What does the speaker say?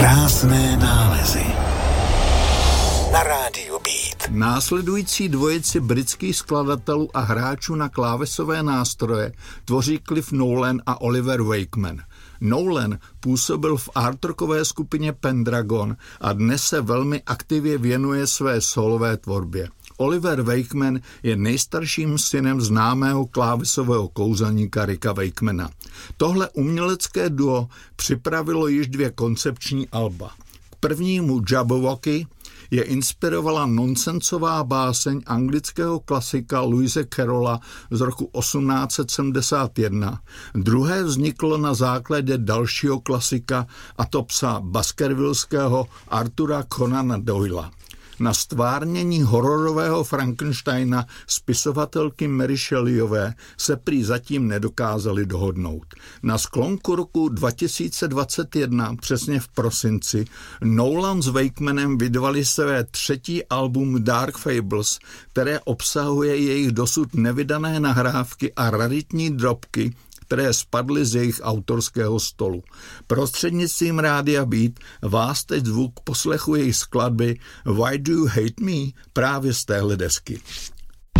Krásné nálezy na rádiu Beat. Následující dvojici britských skladatelů a hráčů na klávesové nástroje tvoří Cliff Nolan a Oliver Wakeman. Nolan působil v artrockové skupině Pendragon a dnes se velmi aktivně věnuje své solové tvorbě. Oliver Wakeman je nejstarším synem známého klávesového kouzelníka Ricka Wakemana. Tohle umělecké duo připravilo již 2 koncepční alba. K prvnímu Jabberwocky je inspirovala nonsensová báseň anglického klasika Lewise Carrolla z roku 1871. Druhé vzniklo na základě dalšího klasika, a to psa baskervillského Artura Conana Doylea. Na stvárnění hororového Frankensteina spisovatelky Mary Shelleyové se prý zatím nedokázali dohodnout. Na sklonku roku 2021, přesně v prosinci, Nolan s Wakemanem vydali své 3. album Dark Fables, které obsahuje jejich dosud nevydané nahrávky a raritní drobky, které spadly z jejich autorského stolu. Prostřednictvím rádia Beat vás teď zvuk poslechu jejich skladby Why Do You Hate Me právě z téhle desky.